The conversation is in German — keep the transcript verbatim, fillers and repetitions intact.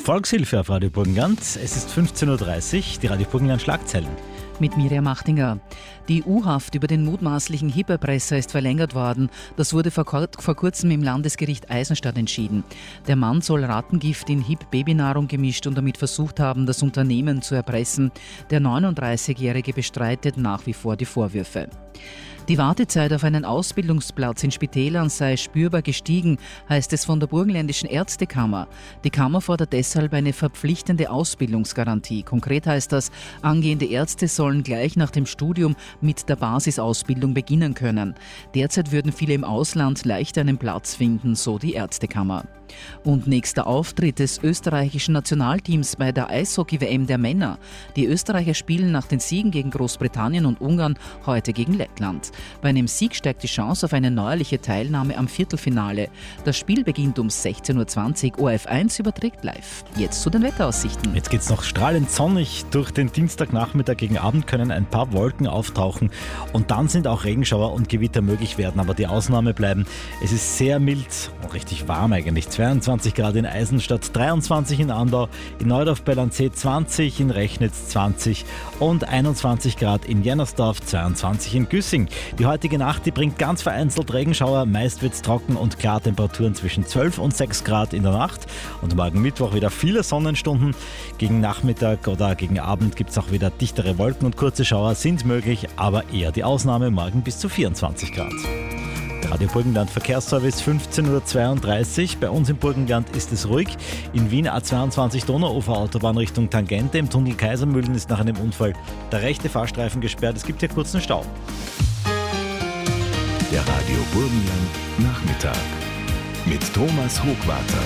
Volkshilfe auf Radio Burgenland. Es ist fünfzehn Uhr dreißig, die Radio Burgenland Schlagzeilen. Mit Miriam Machtinger. Die U-Haft über den mutmaßlichen Hip-Erpresser ist verlängert worden. Das wurde vor, kur- vor kurzem im Landesgericht Eisenstadt entschieden. Der Mann soll Rattengift in Hip-Babynahrung gemischt und damit versucht haben, das Unternehmen zu erpressen. Der neununddreißigjährige bestreitet nach wie vor die Vorwürfe. Die Wartezeit auf einen Ausbildungsplatz in Spitälern sei spürbar gestiegen, heißt es von der Burgenländischen Ärztekammer. Die Kammer fordert deshalb eine verpflichtende Ausbildungsgarantie. Konkret heißt das, angehende Ärzte sollen gleich nach dem Studium mit der Basisausbildung beginnen können. Derzeit würden viele im Ausland leicht einen Platz finden, so die Ärztekammer. Und nächster Auftritt des österreichischen Nationalteams bei der Eishockey-W M der Männer. Die Österreicher spielen nach den Siegen gegen Großbritannien und Ungarn heute gegen Lettland. Bei einem Sieg steigt die Chance auf eine neuerliche Teilnahme am Viertelfinale. Das Spiel beginnt um sechzehn Uhr zwanzig. O R F eins überträgt live. Jetzt zu den Wetteraussichten. Jetzt geht's noch strahlend sonnig. Durch den Dienstagnachmittag gegen Abend können ein paar Wolken auftauchen und dann sind auch Regenschauer und Gewitter möglich werden, aber die Ausnahme bleiben. Es ist sehr mild und richtig warm eigentlich. zweiundzwanzig Grad in Eisenstadt, dreiundzwanzig in Andau, in Neudorf bei Landsee zwanzig, in Rechnitz zwanzig und einundzwanzig Grad in Jennersdorf, zweiundzwanzig in Güssing. Die heutige Nacht, die bringt ganz vereinzelt Regenschauer, meist wird es trocken und klar, Temperaturen zwischen zwölf und sechs Grad in der Nacht und morgen Mittwoch wieder viele Sonnenstunden. Gegen Nachmittag oder gegen Abend gibt es auch wieder dichtere Wolken und kurze Schauer sind möglich, aber eher die Ausnahme, morgen bis zu vierundzwanzig Grad. Radio Burgenland Verkehrsservice fünfzehn Uhr zweiunddreißig. Bei uns im Burgenland ist es ruhig. In Wien A zweiundzwanzig Donauufer Autobahn Richtung Tangente. Im Tunnel Kaisermühlen ist nach einem Unfall der rechte Fahrstreifen gesperrt. Es gibt hier kurzen Stau. Der Radio Burgenland Nachmittag mit Thomas Hochwarter.